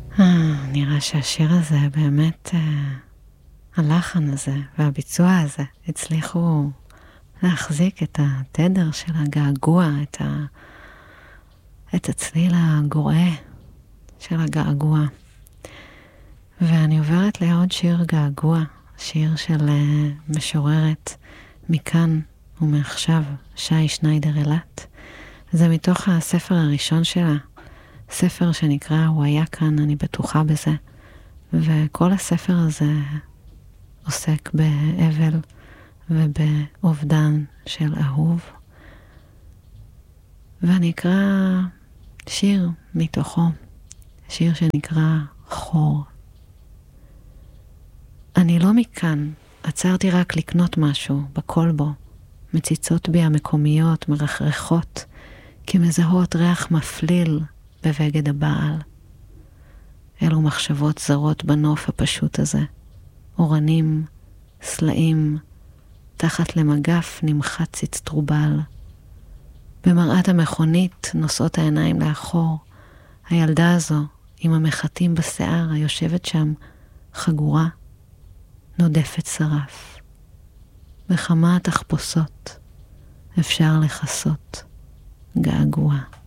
נראה שהשיר הזה באמת, הלחן הזה והביצוע הזה הצליחו להחזיק את התדר של הגעגוע, את הצליל הגורע של הגעגוע. ואני עוברת לעוד שיר געגוע, שיר של משוררת מכאן ומעכשיו, שי שניידר אילת. זה מתוך הספר הראשון שלה, ספר שנקרא הוא היה כאן, אני בטוחה בזה. וכל הספר הזה עוסק באבל ובאובדן של אהוב. ואני אקרא שיר מתוכו, שיר שנקרא חור. אני לא מכאן, עצרתי רק לקנות משהו בכל בו. מציצות בי המקומיות, מרחרחות, כמזהות ריח מפליל בבגד הבעל. אלו מחשבות זרות בנוף הפשוט הזה. אורנים, סלעים, תחת למגף נמחת ציצטרובל. במראת המכונית נושאות העיניים לאחור. הילדה הזו עם המחטים בשיער היושבת שם חגורה, נודפת שרף. בכמה תחפושות אפשר לחסות געגוע.